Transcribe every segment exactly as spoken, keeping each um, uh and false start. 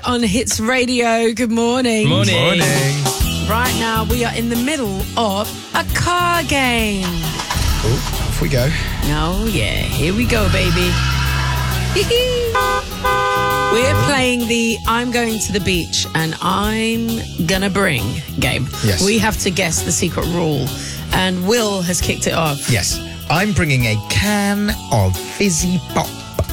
On Hits Radio, good morning. Morning. Morning. Right now, we are in the middle of a car game. Oh, off we go. Oh, yeah. Here we go, baby. We're playing the I'm going to the beach and I'm gonna bring game. Yes. We have to guess the secret rule. And Will has kicked it off. Yes. I'm bringing a can of fizzy pop.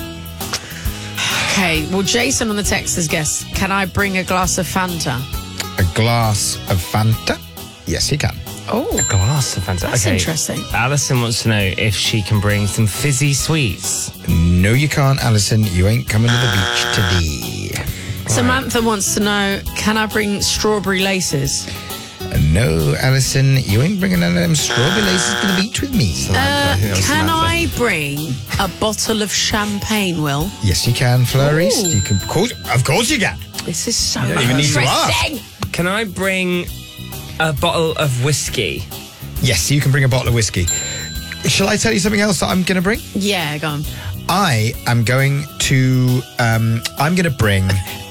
Okay, well, Jason on the text has guessed, can I bring a glass of Fanta? A glass of Fanta? Yes, you can. Oh, A glass of Fanta. that's okay. interesting. Alison wants to know if she can bring some fizzy sweets. No, you can't, Alison. You ain't coming to the beach today. Samantha wants to know, can I bring strawberry laces? No, Alison, you ain't bringing none of them strawberry laces to the beach with me. Uh, can I bring a bottle of champagne, Will? Yes, you can, Flurries. Ooh. You can, of course, of course you can. This is so don't even need to interesting. Can I bring a bottle of whiskey? Yes, you can bring a bottle of whiskey. Shall I tell you something else that I'm going to bring? Yeah, go on. I am going to, um, I'm going to bring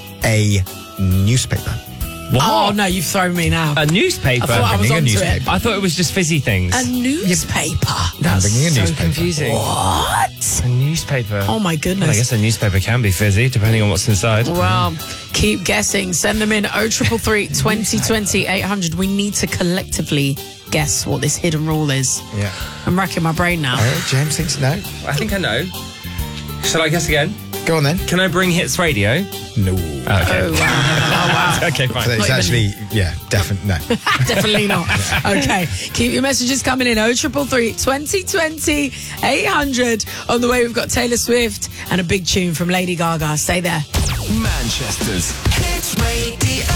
a newspaper. What? Oh, no, you've thrown me now. A newspaper? I thought I was bringing a onto newspaper. it. I thought it was just fizzy things. A newspaper. I'm bringing a so newspaper. confusing. What? A newspaper. Oh, my Well, I goodness. guess a newspaper can be fizzy, depending on what's inside. Well, keep guessing. Send them in oh triple three, twenty twenty, eight hundred. We need to collectively guess what this hidden rule is. Yeah. I'm racking my brain now. Oh, James thinks no. I think I know. Shall I guess again? Go on then. Can I bring Hits Radio? No. Okay. Oh, wow. Okay, fine. So it's Not even- actually, yeah, definitely, no. Definitely not. Okay. Keep your messages coming in. oh triple three, twenty twenty, eight hundred. On the way, we've got Taylor Swift and a big tune from Lady Gaga. Stay there. Manchester's Hits Radio.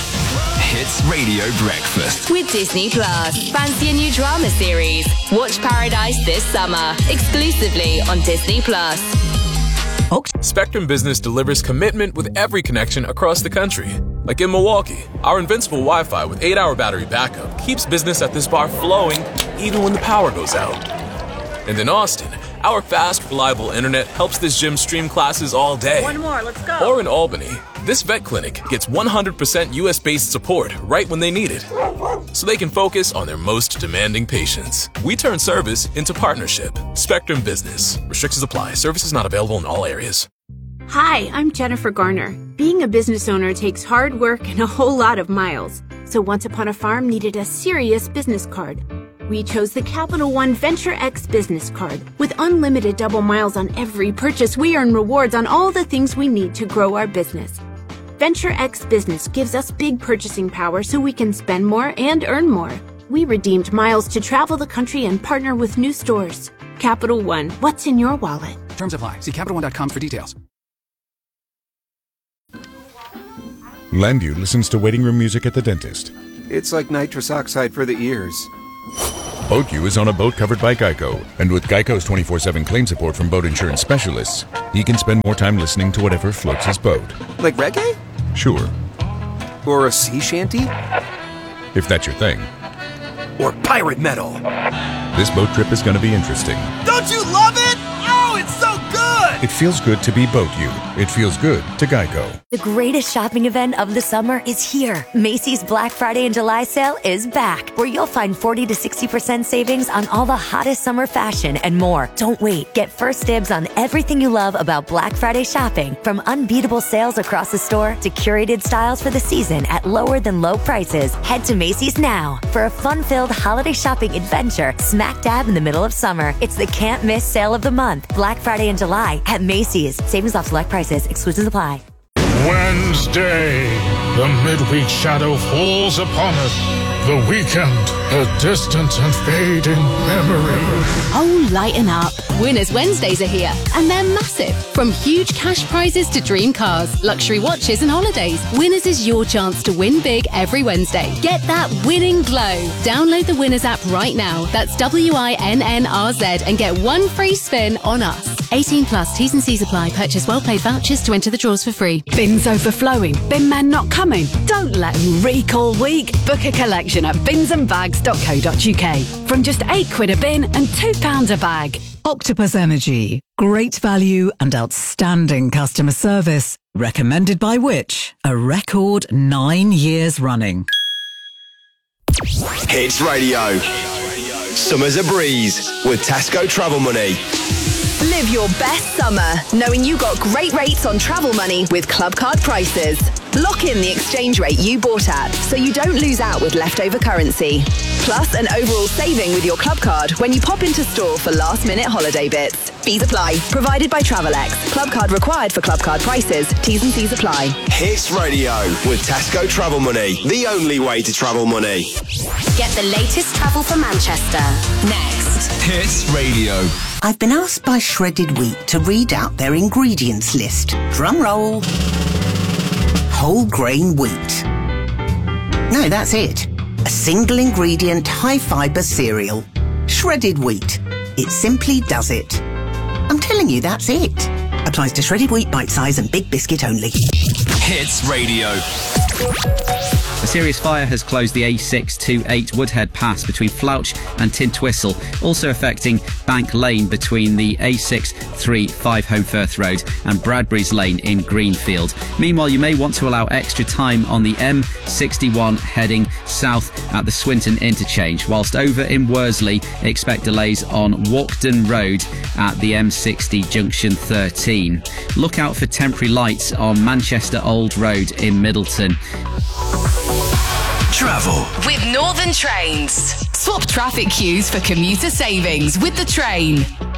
Hits Radio Breakfast. With Disney Plus. Fancy a new drama series? Watch Paradise this summer, exclusively on Disney Plus. Spectrum Business delivers commitment with every connection across the country. Like in Milwaukee, our invincible Wi-Fi with eight hour battery backup keeps business at this bar flowing even when the power goes out. And in Austin, our fast, reliable internet helps this gym stream classes all day. One more, let's go. Or in Albany, this vet clinic gets one hundred percent U S-based support right when they need it, so they can focus on their most demanding patients. We turn service into partnership. Spectrum Business. Restrictions apply. Services not available in all areas. Hi, I'm Jennifer Garner. Being a business owner takes hard work and a whole lot of miles. So Once Upon a Farm needed a serious business card. We chose the Capital One Venture X business card. With unlimited double miles on every purchase, we earn rewards on all the things we need to grow our business. Venture X Business gives us big purchasing power so we can spend more and earn more. We redeemed miles to travel the country and partner with new stores. Capital One, what's in your wallet? Terms apply. See Capital One dot com for details. Landview listens to waiting room music at the dentist. It's like nitrous oxide for the ears. BoatU is on a boat covered by Geico, and with Geico's twenty-four seven claim support from boat insurance specialists, he can spend more time listening to whatever floats his boat. Like reggae? Sure, Or a sea shanty? if that's your thing. Or pirate metal? This boat trip is going to be interesting. Don't you love it? Oh, it's so good! It feels good to be BoatU. It feels good to Geico. The greatest shopping event of the summer is here. Macy's Black Friday and July sale is back, where you'll find forty to sixty percent savings on all the hottest summer fashion and more. Don't wait. Get first dibs on everything you love about Black Friday shopping, from unbeatable sales across the store to curated styles for the season at lower than low prices. Head to Macy's now for a fun-filled holiday shopping adventure smack dab in the middle of summer. It's the can't miss sale of the month, Black Friday and July at Macy's. Savings off select prices. Exclusions apply. Wednesday, the midweek shadow falls upon us. The weekend, a distant and fading memory. Oh, lighten up. Winners Wednesdays are here, and they're massive. From huge cash prizes to dream cars, luxury watches and holidays, Winners is your chance to win big every Wednesday. Get that winning glow. Download the Winners app right now. That's W I N N R Z and get one free spin on us. eighteen plus, T's and C's apply. Purchase well-paid vouchers to enter the draws for free. Bins overflowing? Bin men not coming? Don't let them reek all week. Book a collection at bins and bags dot co dot uk. From just eight quid a bin and two pounds a bag. Octopus Energy. Great value and outstanding customer service. Recommended by which? A record nine years running. Hits Radio. Summer's a breeze with Tasco Travel Money. Live your best summer, knowing you got great rates on travel money with Club Card Prices. Lock in the exchange rate you bought at, so you don't lose out with leftover currency. Plus, an overall saving with your Club Card when you pop into store for last-minute holiday bits. Fees apply. Provided by Travelex. Club Card required for Club Card Prices. T's and C's apply. Hits Radio with Tasco Travel Money. The only way to travel money. Get the latest travel for Manchester. Next. Hits Radio. I've been asked by Shredded Wheat to read out their ingredients list. Drum roll. Whole grain wheat. No, that's it. A single ingredient, high fibre cereal. Shredded wheat. It simply does it. I'm telling you, that's it. Applies to shredded wheat, bite size and big biscuit only. Hits Radio. A serious fire has closed the A six twenty-eight Woodhead Pass between Flouch and Tintwistle, also affecting Bank Lane between the A six thirty-five Holmfirth Road and Bradbury's Lane in Greenfield. Meanwhile, you may want to allow extra time on the M sixty-one heading south at the Swinton interchange, whilst over in Worsley, expect delays on Walkden Road at the M sixty junction thirteen. Look out for temporary lights on Manchester Old Road in Middleton. Travel with Northern Trains. Swap traffic queues for commuter savings with the train.